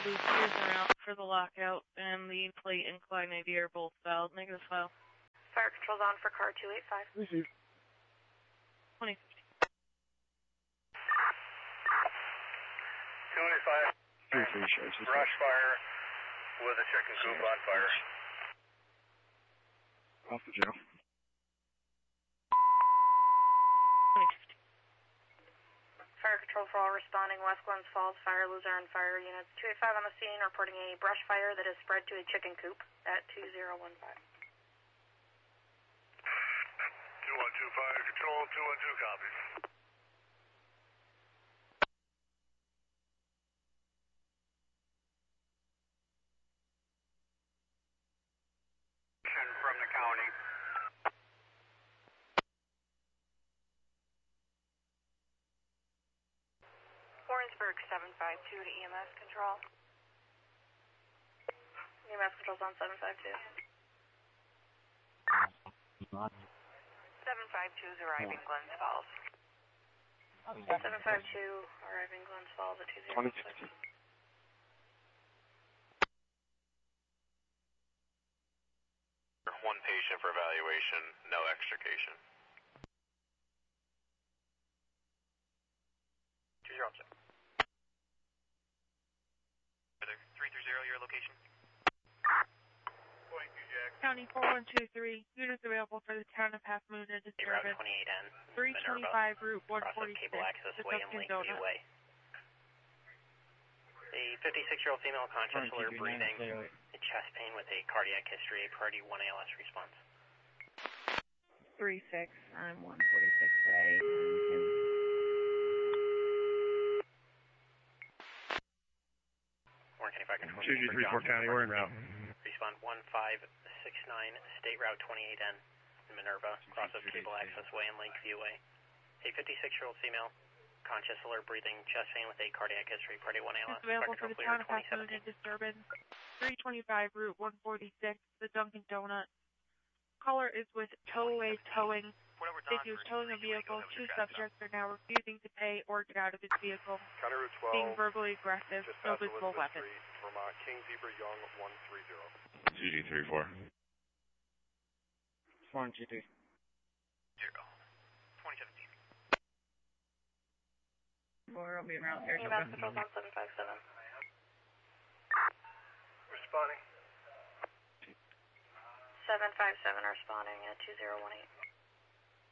Users are out for the lockout, and the plate and Klein ID are both valid. Negative file. Fire control's on for car 285. Received. 20. 285. Brush fire with a chicken coop on fire. Off the jail. 2050. Fire control for all responding West Glens Falls Fire Luzerne Fire Units 285 on the scene reporting a brush fire that has spread to a chicken coop at 2015. 212 fire control, 212 copies. From the county. Warrensburg 752 to EMS control. EMS control's on 752. 752 is arriving Glens Falls. 752 arriving Glens Falls at 2016. 2060. One patient for evaluation, no extrication. 206. 330, your location? County 4123. Units available for the town of Half Moon and disturbance. 28N. 325 Route 146. Cable access The way and Dunkin' Lakeview Donut. Way. A 56-year-old female conscious alert breathing, a chest pain with a cardiac history, a priority 1 ALS response. 36. I'm 146A. Warren County Fire Control. 2G34 County, we're en route. Respond 1569, State Route 28N in Minerva, crosses Cable Access Way and Lakeview Way. A 56-year-old female, conscious alert breathing, chest pain with a cardiac history, priority 1 ALS. It's available for the town of Half Moon and disturbance. 325 Route 146, the Dunkin' Donut. Caller is with Towaway Towing. If he was towing a vehicle, 2 subjects are now refusing to pay or get out of his vehicle, County Route 12. being verbally aggressive, Just no past visible Elizabeth weapons. Street, Vermont, King Zebra Young 130. CG34. Foreign GT. 2017. We'll be around here. EMS control's on 757. Responding. 757 responding at 2018.